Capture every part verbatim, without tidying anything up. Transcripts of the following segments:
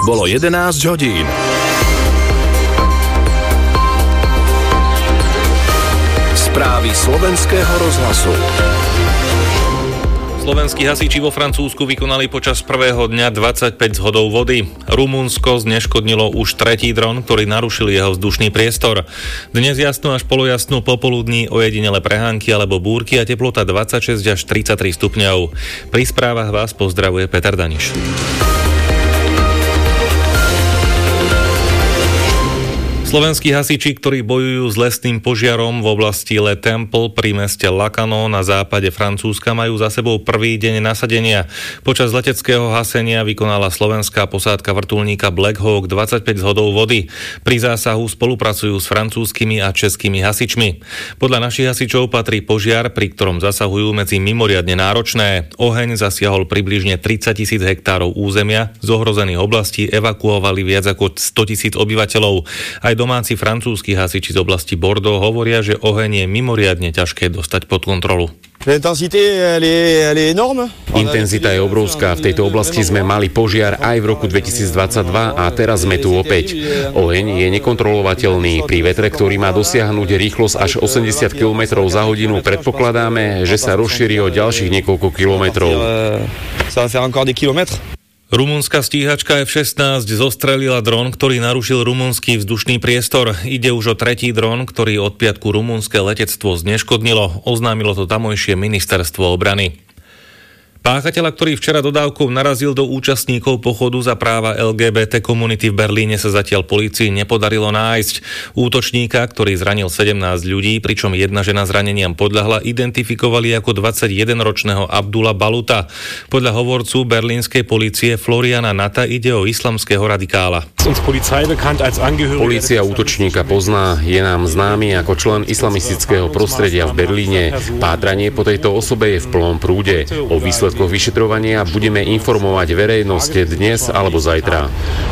Bolo jedenásť hodín. Správy slovenského rozhlasu. Slovenskí hasiči vo Francúzsku vykonali počas prvého dňa dvadsaťpäť zhodov vody. Rumunsko zneškodnilo už tretí dron, ktorý narušil jeho vzdušný priestor. Dnes jasno až polojasno popoludní ojedinele prehánky alebo búrky a teplota dvadsaťšesť až tridsaťtri stupňov. Pri správach vás pozdravuje Peter Daniš. Slovenskí hasiči, ktorí bojujú s lesným požiarom v oblasti Le Temple pri meste Lacanau na západe Francúzska, majú za sebou prvý deň nasadenia. Počas leteckého hasenia vykonala slovenská posádka vrtuľníka Black Hawk dvadsaťpäť zhodov vody. Pri zásahu spolupracujú s francúzskymi a českými hasičmi. Podľa našich hasičov patrí požiar, pri ktorom zasahujú, medzi mimoriadne náročné. Oheň zasiahol približne tridsaťtisíc hektárov územia, z ohrozených oblastí evakuovali viac ako stotisíc obyvateľov. Aj domáci francúzski hasiči z oblasti Bordeaux hovoria, že oheň je mimoriadne ťažké dostať pod kontrolu. Intenzita je obrovská. V tejto oblasti sme mali požiar aj v roku dvetisícdvadsaťdva a teraz sme tu opäť. Oheň je nekontrolovateľný. Pri vetre, ktorý má dosiahnuť rýchlosť až osemdesiat kilometrov za hodinu, predpokladáme, že sa rozšíri o ďalších niekoľko kilometrov. Rumunská stíhačka ef šestnásť zostrelila dron, ktorý narušil rumunský vzdušný priestor. Ide už o tretí dron, ktorý od piatku rumunské letectvo zneškodnilo. Oznámilo to tamojšie ministerstvo obrany. Páchateľa, ktorý včera dodávkou narazil do účastníkov pochodu za práva el gé bé té komunity v Berlíne, sa zatiaľ polícii nepodarilo nájsť. Útočníka, ktorý zranil sedemnásť ľudí, pričom jedna žena zraneniam podľahla, identifikovali ako dvadsaťjedenročného Abdula Baluta. Podľa hovorcu berlínskej polície Floriana Nata ide o islamského radikála. Polícia útočníka pozná, je nám známy ako člen islamistického prostredia v Berlíne. Pátranie po tejto osobe je v plnom prúde. O výsledku vyšetrovania budeme informovať verejnosť dnes alebo zajtra.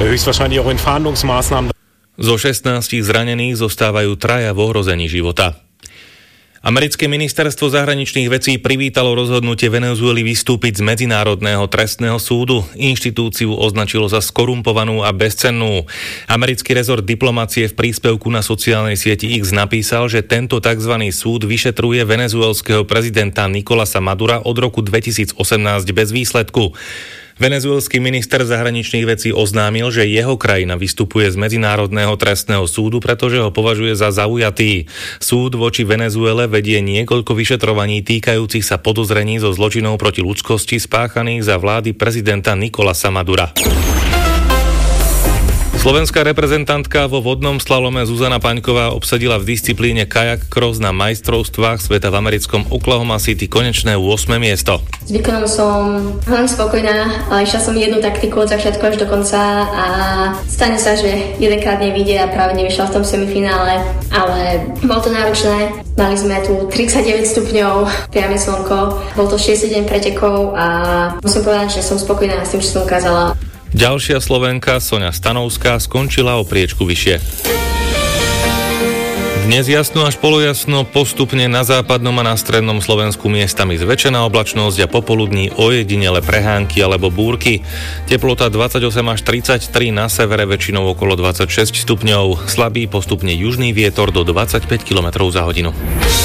Zo šestnástich zranených zostávajú traja v ohrození života. Americké ministerstvo zahraničných vecí privítalo rozhodnutie Venezuely vystúpiť z Medzinárodného trestného súdu. Inštitúciu označilo za skorumpovanú a bezcennú. Americký rezort diplomacie v príspevku na sociálnej sieti X napísal, že tento tzv. Súd vyšetruje venezuelského prezidenta Nicolasa Madura od roku dvetisícosemnásť bez výsledku. Venezuelský minister zahraničných vecí oznámil, že jeho krajina vystupuje z Medzinárodného trestného súdu, pretože ho považuje za zaujatý. Súd voči Venezuele vedie niekoľko vyšetrovaní týkajúcich sa podozrení zo zločinov proti ľudskosti spáchaných za vlády prezidenta Nicolasa Madura. Slovenská reprezentantka vo vodnom slalome Zuzana Paňková obsadila v disciplíne kajak cross na majstrovstvách sveta v americkom Oklahoma City konečné ôsme miesto. S výkonom som len spokojná, ale išla som jednu taktiku od začiatku až do konca a stane sa, že jedenkrát nevyjde a práve nevyšla v tom semifinále, ale bolo to náročné. Mali sme tu tridsaťdeväť stupňov, priame slnko, bol to šiesty deň pretekov a musím povedať, že som spokojná s tým, čo som ukázala. Ďalšia Slovenka, Soňa Stanovská, skončila o priečku vyššie. Dnes jasno až polojasno, postupne na západnom a na strednom Slovensku miestami zväčšená oblačnosť a popoludní ojedinele prehánky alebo búrky. Teplota dvadsaťosem až tridsaťtri, na severe väčšinou okolo dvadsaťšesť stupňov. Slabý postupne južný vietor do dvadsaťpäť kilometrov za hodinu.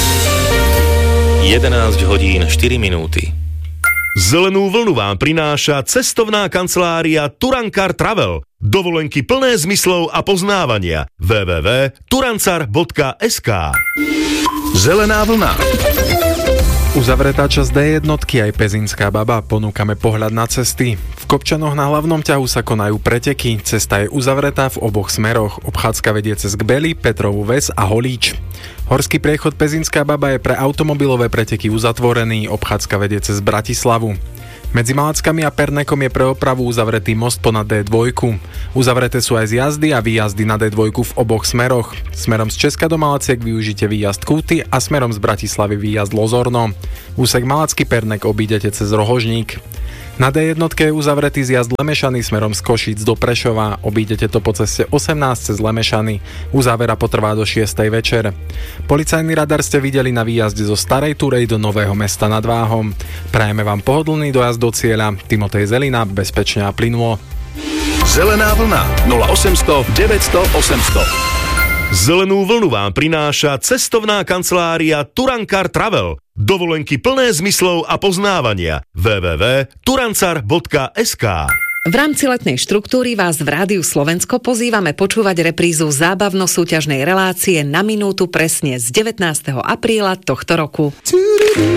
jedenásť hodín štyri minúty. Zelenú vlnu vám prináša cestovná kancelária Turankar Travel. Dovolenky plné zmyslov a poznávania. w w w bodka turancar bodka es ká. Zelená vlna. Uzavretá časť dé jednotky aj Pezinská baba, ponúkame pohľad na cesty. V Kopčanoch na hlavnom ťahu sa konajú preteky, cesta je uzavretá v oboch smeroch. Obchádzka vedie cez Kbely, Petrovú Ves a Holíč. Horský priechod Pezinská baba je pre automobilové preteky uzatvorený, obchádzka vedie cez Bratislavu. Medzi Malackami a Pernekom je pre opravu uzavretý most ponad dé dva. Uzavreté sú aj zjazdy a výjazdy na dé dva v oboch smeroch. Smerom z Česka do Malaciek využite výjazd Kúty a smerom z Bratislavy výjazd Lozorno. Úsek Malacký Pernek obídete cez Rohožník. Na dé jedna je uzavretý zjazd Lemešany smerom z Košíc do Prešova. Obídete to po ceste osemnásť cez Lemešany. Uzávera potrvá do šiestej večer. Policajný radar ste videli na výjazde zo Starej Turej do Nového Mesta nad Váhom. Prajeme vám pohodlný dojazd do cieľa. Timotej Zelina, bezpečne a plynulo. Zelená vlna nula osemsto deväťsto osemsto. Zelenú vlnu vám prináša cestovná kancelária Turankar Travel. Dovolenky plné zmyslov a poznávania. w w w bodka turancar bodka es ká. V rámci letnej štruktúry vás v Rádiu Slovensko pozývame počúvať reprízu zábavno-súťažnej relácie Na minútu presne z devätnásteho apríla tohto roku.